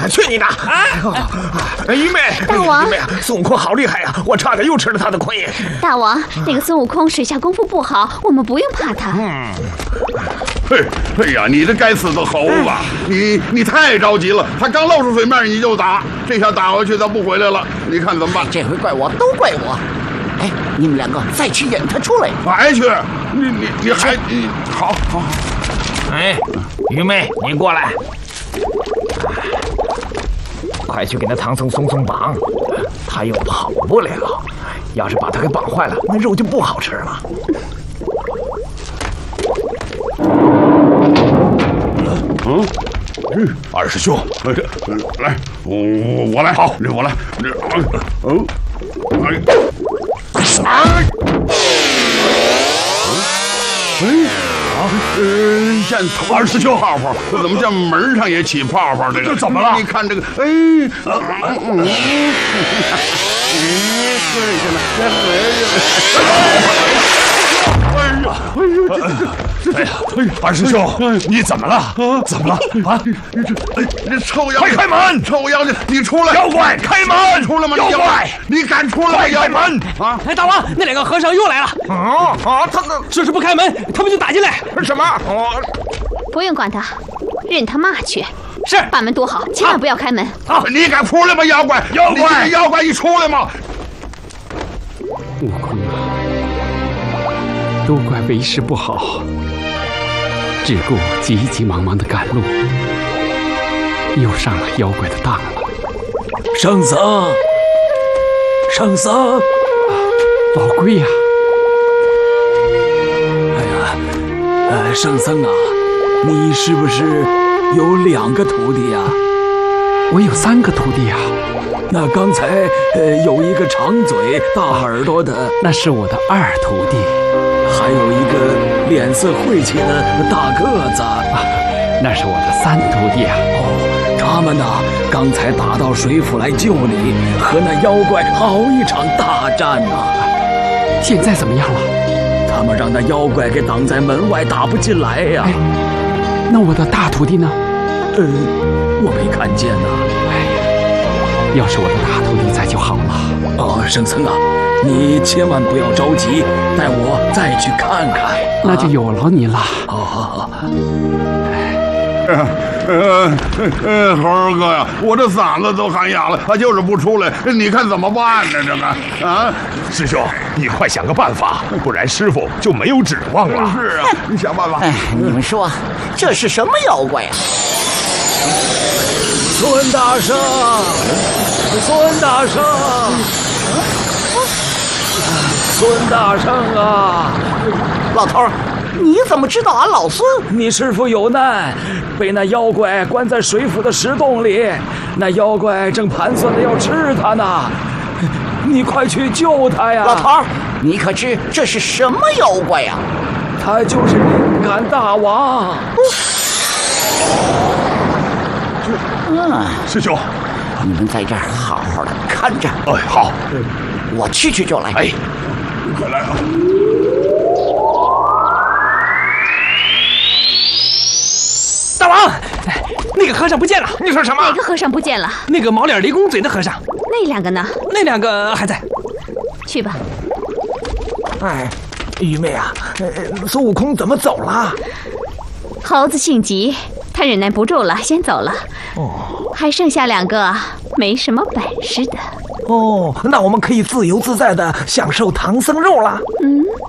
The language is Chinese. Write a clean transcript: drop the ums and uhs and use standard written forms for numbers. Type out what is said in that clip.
去你的！愚昧， 大王， 愚昧啊！孙悟空好厉害呀，我差点又吃了他的亏。 大王，那个孙悟空水下功夫不好，我们不用怕他。 哎呀，你这该死的猴子！你太着急了，他刚露出水面你就打，这下打回去他不回来了，你看怎么办？ 这回怪我，都怪我！哎，你们两个再去引他出来。 还去？你还好。 哎，愚昧，你过来，快去给那唐僧松绑，他又跑不了。要是把他给绑坏了，那肉就不好吃了。 二师兄，来，我来，好，我来，现二师兄泡泡，怎么这门上也起泡泡？这怎么了？ 你看这个， 哎呀，二师兄，你怎么了？怎么了？啊！ 这臭妖， 快开门！ 臭妖精，你出来！ 妖怪，开门！ 出来吗？ 妖怪， 你敢出来吗？ 开门！ 啊！哎，大王，那两个和尚又来了！ 他这是不开门，他们就打进来。 什么？ 不用管他，任他骂去。 是， 把门堵好，千万不要开门。 你敢出来吗？妖怪！妖怪，你出来吗？ 悟空啊，都怪为师不好，只顾急急忙忙的赶路，又上了妖怪的当了。 圣僧， 老龟呀！ 圣僧啊，你是不是有2个徒弟呀？ 我有3个徒弟呀。 那刚才有一个长嘴大耳朵的， 那是我的2徒弟。 还有一个脸色晦气的大个子， 那是我的3徒弟啊。 他们呐，刚才打到水府来救你，和那妖怪好一场大战呐。 现在怎么样了？ 他们让那妖怪给挡在门外，打不进来呀。 那我的大徒弟呢？ 我没看见呢。 要是我的大徒弟在就好了。 圣僧啊，你千万不要着急，带我再去看看。 那就有劳您了。 好。 猴儿哥呀，我这嗓子都喊哑了，他就是不出来，你看怎么办呢？这个啊， 师兄，你快想个办法，不然师傅就没有指望了。 是啊，你想办法。 哎，你们说这是什么妖怪啊？ 孙大圣，孙大圣啊！ 老头儿，你怎么知道俺老孙？ 你师父有难，被那妖怪关在水府的石洞里，那妖怪正盘算着要吃他呢。你快去救他呀！ 老头儿，你可知这是什么妖怪呀？ 他就是灵感大王。 师兄， 你们在这儿好好的看着。 好， 我去就来。 你快来啊！ 大王，那个和尚不见了。 你说什么？ 哪个和尚不见了？ 那个毛脸雷公嘴的和尚。 那2个呢？ 那2个还在。 去吧。 哎，愚昧啊！孙悟空怎么走了？ 猴子性急，他忍耐不住了，先走了。还剩下2个没什么本事的。 那我们可以自由自在的享受唐僧肉了。